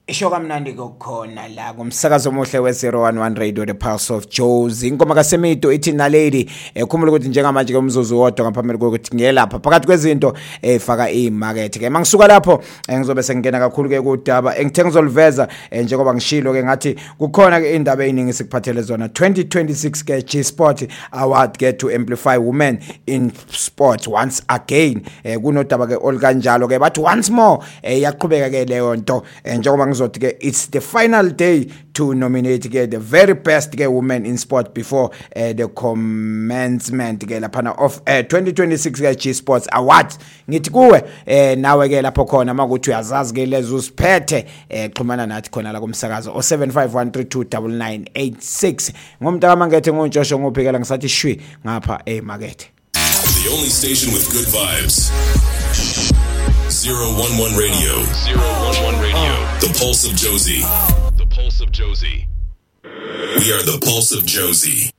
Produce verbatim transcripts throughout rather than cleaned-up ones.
Isho kamnandi kokhona la kumsakazo omuhle we zero one one Radio The Pulse of Jozi. Ingoma kaSemito ithi nalady ekhumula ukuthi njengamanje ke umzuzu wodwa ngaphambili kokuthi ngiyelapha phakathi kwezinto efaka imarket ke mangisuka lapho ngizobe sengena kakhulu ke kudaba engithenga ngizoliveza njengoba ngishilo ke ngathi kukhona ke indaba eziningi sikuphathele zona twenty twenty-six ke G Sport Award ke to amplify women in sport once again kunodaba ke olukanjalo ke bathi once more yaqhubeka ke leyo nto njengoba it's the final day to nominate ke the very best ke women in sport before uh, the commencement ke lapha of uh, twenty twenty-six ke G Sports Awards. Ngithi kuwe eh nawe ke lapho khona makuthi uyazazi ke lezo usiphethe eh xhumana nathi khona la kumsakazo o seven five one three two nine nine eight six ngomntaka mangethe ngonjosho ngophekela ngisathi shwi ngapha emarket. The only station with good vibes. zero one one Radio. zero one one Radio. The Pulse of Jozi. The Pulse of Jozi. We are the Pulse of Jozi.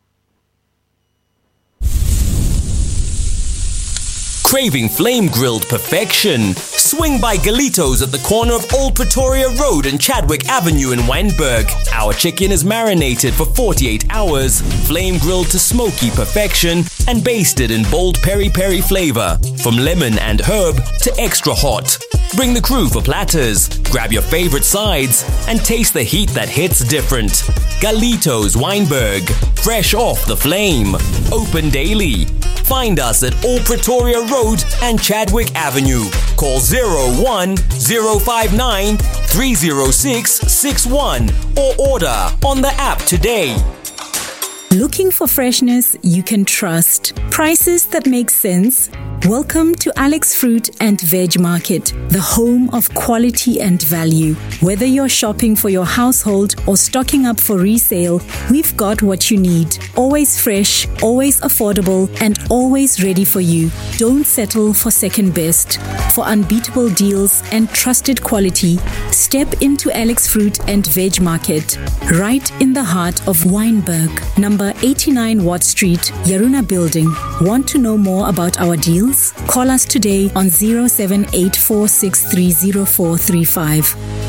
Craving flame-grilled perfection? Swing by Galitos at the corner of Old Pretoria Road and Chadwick Avenue in Wynberg. Our chicken is marinated for forty-eight hours, flame-grilled to smoky perfection, and basted in bold peri-peri flavor, from lemon and herb to extra hot. Bring the crew for platters, grab your favorite sides, and taste the heat that hits different. Galitos Wynberg, fresh off the flame. Open daily. Find us at Old Pretoria Road and Chadwick Avenue. Call zero one zero five nine three zero six six one or order on the app today. Looking for freshness you can trust. Prices that make sense? Welcome to Alex Fruit and Veg Market, the home of quality and value. Whether you're shopping for your household or stocking up for resale, we've got what you need. Always fresh, always affordable, and always ready for you. Don't settle for second best. For unbeatable deals and trusted quality, step into Alex Fruit and Veg Market, right in the heart of Wynberg, number eighty-nine Watt Street, Yaruna Building. Want to know more about our deals? Call us today on zero seven eight four six three zero four three five.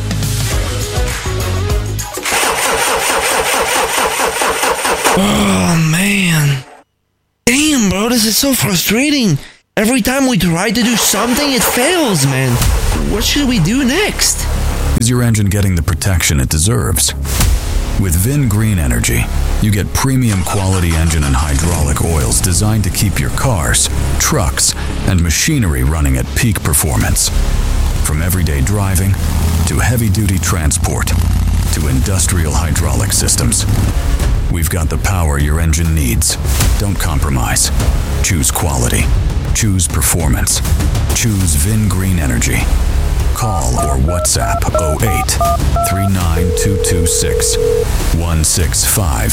Oh man. Damn, bro, this is so frustrating. Every time we try to do something, it fails, man. What should we do next? Is your engine getting the protection it deserves? With Vin Green Energy, you get premium quality engine and hydraulic oils designed to keep your cars, trucks, and machinery running at peak performance. From everyday driving to heavy-duty transport to industrial hydraulic systems, we've got the power your engine needs. Don't compromise. Choose quality. Choose performance. Choose Vin Green Energy. Call or WhatsApp oh eight three nine two two six one six five.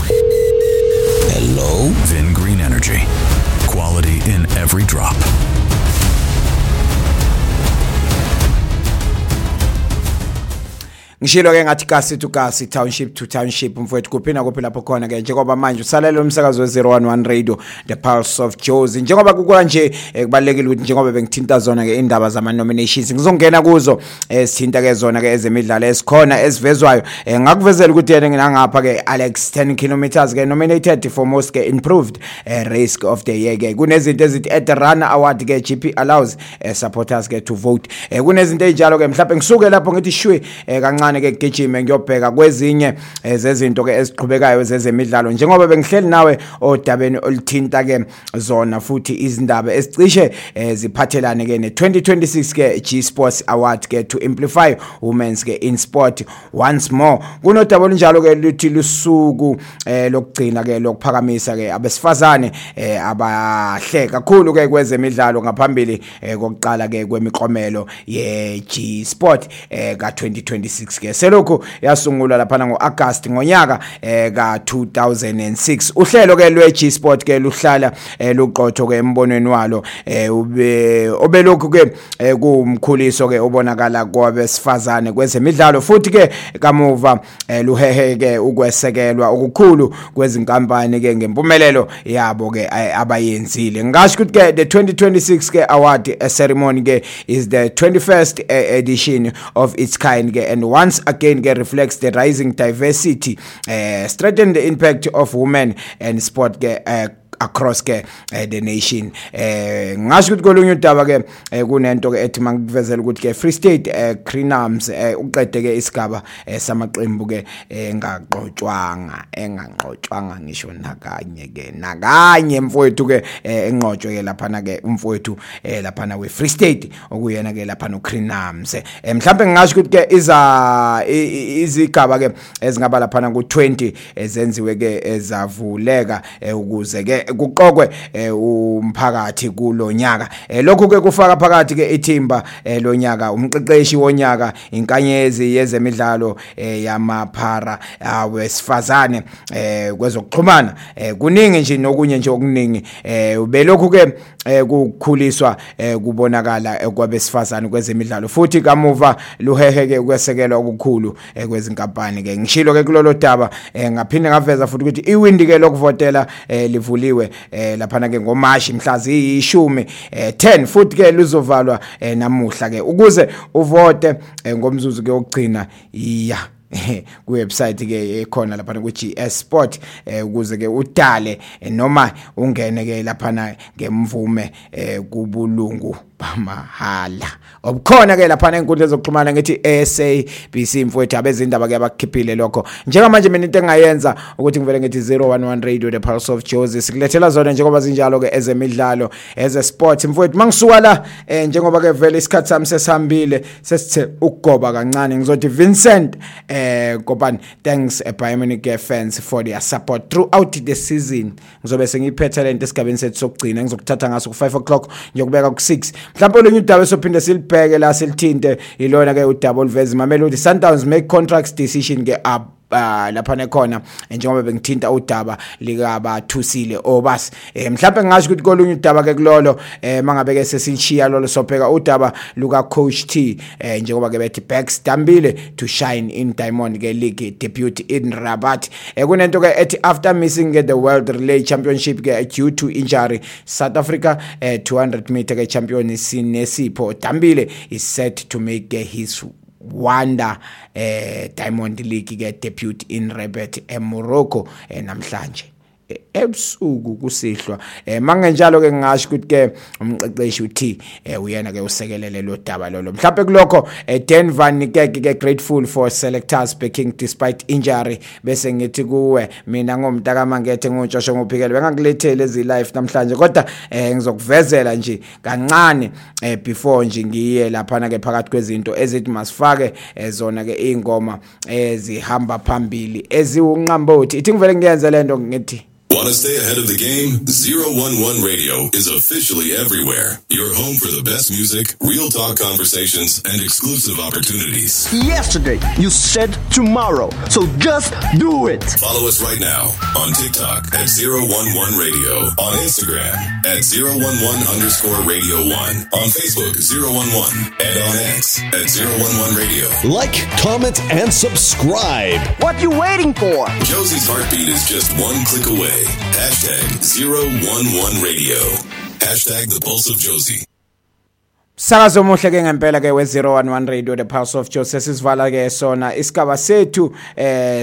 Hello? Vin Green Energy. Quality in every drop. Ngishilo ke ngathi kasi to kasi township to township mfowethu kuphina kuphi lapho khona ke njengoba manje usalela umsakazo we zero one one Radio The Pulse of Jozi. Njengoba kukula nje kubalekile ukuthi njengoba bengithinta zona ke indaba zama nominations ngizongena kuzo sithinta ke zona ke ezemidlalo esikhona esivezwayo ngakuvezela ukuthi yena nginangapha ke Alex ten kilometers ke nominated for most ke improved race of the year ke kunezinto ezithi at the runner award ke G P allows supporters ke to vote kunezinto ezinjalo ke mhlawumbe ngisuke lapho ngithi shwe kancane ke gijime ngiyobheka kwezinye zezinto ke eziqhubekayo zezemidlalo njengoba bengihleli nawe odabeni olithinta ke zona futhi izindaba ezicishe ziphathelane ke ne twenty twenty-six ke G Sports Award ke to amplify women's ke in sport once more. Kunodaba olinjalo ke luthi lusuku lokugcina ke lokuphakamisa ke abesifazane abahle kakhulu ke kwezemidlalo ngaphambili kokuqala ke kwemiklomelo ye G Sport ka twenty twenty-six Sports ke selokhu yasungulwa lapha ngo-August ngonyaka eh ka two thousand six. Uhlelo ke lwe-G Sport ke luhlala luqotho ke embonweni walo eh ube obelokhu ke kumkhuliso ke obonakala kwabesifazane kwezemidlalo futhi ke kamuva luhehe ke ukwesekelwa okukhulu kwezinkampani ke ngempumelelo yabo ke abayenzile. Ngasho ukuthi ke the twenty twenty-six ke award ceremony ke is the twenty-first edition of its kind ke, and once again ke reflects the rising diversity, uh, strengthen the impact of women and sport ke uh, across ke uh, the nation. Eh ngasho ukuthi kolunye udaba ke kunento ke ethi mangivezela ukuthi ke Free State eh, Crinums eh, uqede ke isigaba eh, samaqembu ke engaqhotshwanga engaqhotshwanga ngisho nakanye ke nakanye mfowethu ke enqotshwe ke lapha na ke umfowethu eh, lapha na we Free State okuyena ke lapha no Crinums. Eh, mhlambe ngasho ukuthi ke iza izigaba ke ezingaba lapha na ku twenty ezenziwe ke ezavuleka eh, ukuze ke kuqokwe umphakathi kulonyaka. Lokhu ke kufaka phakathi ke ithimba lonyaka, umqeqeshi wonyaka, inkanyezi yezemidlalo yamaphara wesifazane kwezokuxhumana. Kuningi nje nokunye nje okuningi. Belokhu ke ukukhuliswa kubonakala kwabesifazane kwezemidlalo futhi kamuva luhehe ke ukwesekelwa okukhulu kwezinkampani ke. Ngishilo ke kulolo daba ngaphinde ngaveza futhi ukuthi iwindi ke lokuvotela livuliwe eh lapha na ke ngoMashi mhla ziyishumi eh ten futhi ke luzovalwa eh, namuhla ke ukuze uvote eh, ngomzuzu ke ogcina iya ku website ke ekhona lapha ku G S Sport eh, ukuze ke udale eh, noma ungene ke lapha na ngemvume eh, kubulungu bamahala obukhona ke lapha enkundla zokuxhumana ngithi S A B C mfowethu abezindaba ke abakhiphile lokho. Njengamanje mina into engayenza ukuthi ngivele ngithi zero one one Radio the Pulse of Jozi sikulethela zona njengoba zinjalo ke ezemidlalo eze sport mfowethu. Mangisuka la eh, njengoba ke vele isikhathi sami sesihambile sesithe ukugoba kancane ngizothi Vincent eh Kopani, thanks uh, Bayern Munich fans for their support throughout the season. Ngizobe sengiphethe lento esigabeni sethu sokugcina ngizokuthatha ngaso ku five o'clock ngiyokubeka ku six. Mhlawumbe olunye udaba sophinde silibheke la silithinte ilona ke udaba oluveza Mamelodi Sundowns make contracts decision ke up Uh, lapha nekhona njengoba bengithinta udaba lika bathusile obas eh, mhlawumbe ngasho ukuthi kolunye udaba ke kulolo eh, mangabe ke sesilishiya lolo sopheka udaba luka Coach T eh, njengoba ke bethi Bex Dambile to shine in Diamond ke league debut in Rabat. Eh, kunento ke ethi after missing the World Relay Championship ke due to injury South Africa eh, two hundred meter ke champion Sinesipho Dambile is set to make uh, his Wanda eh, Diamond League ke debut in Rabat e Morocco eh, namhlanje ebusuku kusihlwa eh mangenjalo ke ngasho ukuthi ke umqeqeshi uthi eh uyena ke usekelele lo daba lolo mhlawumbe kulokho eh, Dan Van Niekerk ke grateful for selectors backing despite injury bese ngithi kuwe mina ngomntaka mangethe ngoJoshua ngophikele bengakulethele ezi live namhlanje kodwa eh ngizokuvezela nje kancane eh before nje ngiye lapha na ke phakathi kwezinto ezithi masifake eh, zona ke ingoma ezihamba phambili eziwunqambothi ithi ngivele ngiyenze lento ngithi Want to stay ahead of the game? zero one one Radio is officially everywhere. Your home for the best music, real talk conversations, and exclusive opportunities. Yesterday, you said tomorrow, so just do it. Follow us right now on TikTok at zero one one Radio, on Instagram at zero one one underscore radio one, on Facebook zero one one, and on X at zero one one Radio. Like, comment, and subscribe. What you waiting for? Josie's heartbeat is just one click away. Hashtag zero one one Radio. Hashtag the Pulse of Josie. Sakazo muhle ke ngempela ke we zero one one Radio the Pulse of Josie sesivala ke sona isigaba sethu eh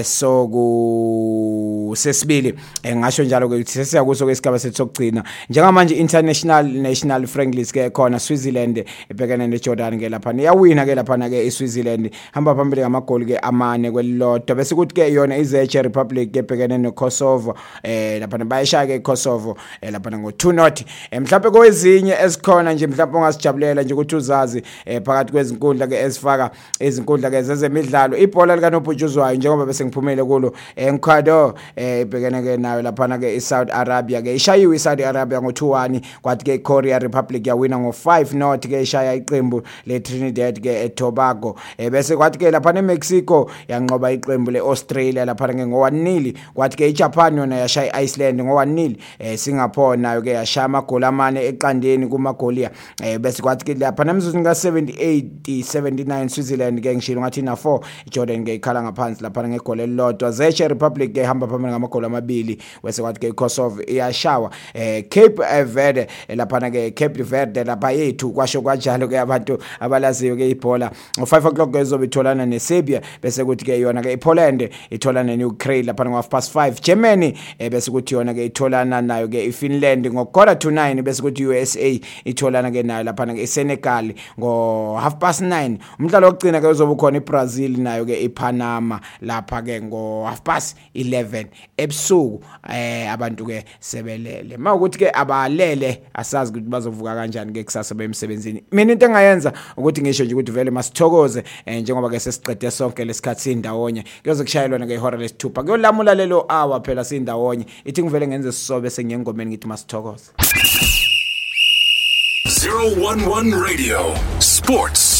soku sesibili ngasho njalo ke ukuthi sesiyakuso ke isigaba sethu sokugcina njengamanje international national friendlies ke khona Switzerland ebhekene neJordan ke lapha yawina ke lapha ke iSwitzerland hamba phambili ngamagoli ke amane kwelilodwa bese kuthi ke yona iZech Republic ke ebhekene neKosovo eh lapha bayishaya ke iKosovo eh lapha ngo two not mhlawumbe kwezinye esikhona nje mhlawumbe ongasijabulela nje ukuthi uzazi eh, phakathi kwezinkundla ke ezifaka izinkundla ke zezemidlalo ibhola lika Nobhutshuzwayo njengoba bese ngiphumele kulo Ecuador eh ibhekene ke nayo lapha ke iSaudi Arabia ke ishayiwe iSaudi Arabia ngo two one kwathi ke Korea Republic yawina ngo five not ke ishaya iqembu le Trinidad ke eTobago eh bese kwathi ke lapha neMexico yanqoba iqembu leAustralia lapha ke ngo one nil kwathi ke iJapan yona yashaya iIceland ngo one nil eh Singapore nayo ke yashaya amagoli amane eqandeni kumagolia eh bese kwathi ke lapha namzuzu nga seventy-eight seventy-nine Switzerland ke ngishilo ngathi na four Jordan ke ikhala ngaphansi lapha ngegoli elilodwa Czech Republic ke hamba phambili ngamagoli amabili bese kwathi ke Kosovo iyashawa eh Cape Verde lapha ke Cape Verde lapha yethu kwasho kanjalo ke abantu abalaziyo ke ibhola ngo five o'clock ke izobe itholana neSerbia bese kuthi ke yona ke iPoland itholana neUkraine lapha ngo half past five Germany eh bese kuthi yona ke itholana nayo ke iFinland ngo quarter to nine bese kuthi U S A itholana ke nayo lapha ke iSenegal ngo half past nine umdlalo wokugcina ke uzobe khona iBrazil nayo ke iPanama lapha ke ngo half past eleven ebusuku eh abantu ke sebelele mawukuthi ke abalele asazi ukuthi bazovuka kanjani ke kusasa bemsebenzini mina into engayenza ukuthi ngisho nje ukuthi vele masithokoze eh, njengoba ke sesiqede sonke lesikhathi sindawonye kuyoze kushayelwana ke ihora lesithupha kuyolamula lelo hour phela sindawonye ithi ngivele ngenze sisobe sengiyengomeni ngithi masithokoze zero one one Radio Sports.